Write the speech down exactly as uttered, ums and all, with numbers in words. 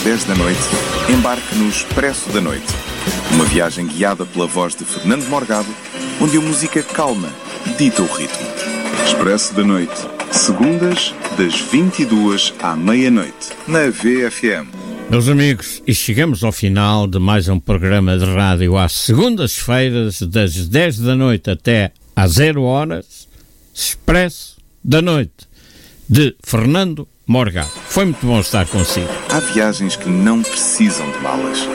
dez da noite, embarque no Expresso da Noite. Uma viagem guiada pela voz de Fernando Morgado, onde a música calma dita o ritmo. Expresso da Noite, segundas, das vinte e duas à meia-noite, na V F M. Meus amigos, e chegamos ao final de mais um programa de rádio às segundas-feiras, das dez da noite até às zero horas, Expresso da Noite, de Fernando Morgado. Foi muito bom estar consigo. Há viagens que não precisam de malas.